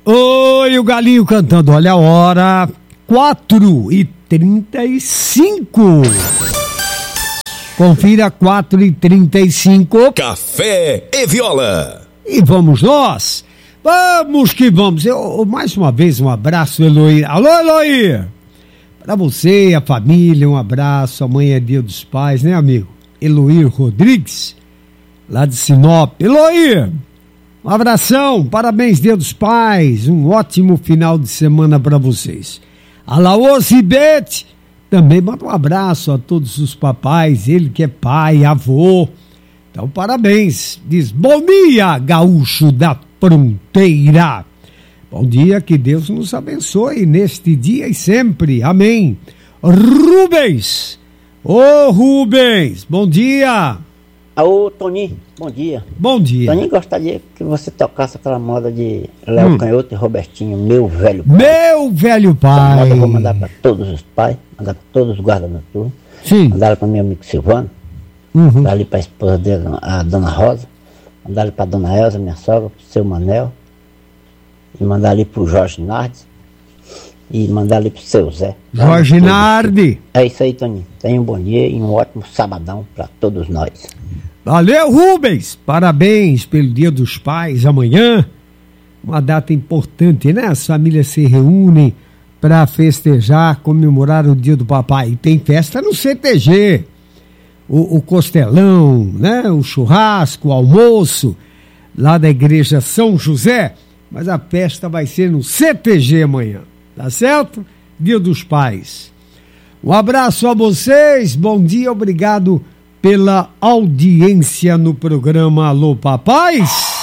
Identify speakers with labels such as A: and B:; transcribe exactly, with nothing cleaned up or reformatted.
A: Oi, o galinho cantando, olha a hora, quatro e trinta e cinco. Confira, quatro e trinta e cinco.
B: Café e Viola.
A: E vamos nós, vamos que vamos. Eu, mais uma vez um abraço, Eloy. Alô, Eloy! Para você, a família, um abraço. Amanhã é dia dos pais, né, amigo? Eloy Rodrigues, lá de Sinop. Eloy, um abração, parabéns, dia dos pais. Um ótimo final de semana para vocês. Alaô Zibete, também manda um abraço a todos os papais, ele que é pai, avô. Então, parabéns. Diz, bom dia, gaúcho da fronteira. Bom dia, que Deus nos abençoe neste dia e sempre. Amém. Rubens. Ô, Rubens, bom dia.
C: Ô, Toninho, bom dia.
A: Bom dia.
C: Toninho, gostaria que você tocasse aquela moda de Léo hum. Canhoto e Robertinho, meu velho pai.
A: Meu velho pai.
C: Moda eu vou mandar para todos os pais, mandar para todos os guardas noturnos.
A: Sim.
C: Mandar para meu amigo Silvano.
A: Uhum.
C: Mandar ali para a esposa dele, a dona Rosa. Mandar ali para a dona Elza, minha sogra, para o seu Manel. E mandar ali para o Jorge Nardes. E mandar ali para o seu Zé.
A: Jorge Nardi.
C: É isso aí, Toninho. Tenha um bom dia e um ótimo sabadão para todos nós.
A: Valeu, Rubens. Parabéns pelo Dia dos Pais amanhã. Uma data importante, né? As famílias se reúnem para festejar, comemorar o Dia do Papai. E tem festa no C T G. O, o costelão, né? O churrasco, o almoço, lá da igreja São José. Mas a festa vai ser no C T G amanhã, tá certo? Dia dos Pais. Um abraço a vocês, bom dia, obrigado pela audiência no programa Alô Papais.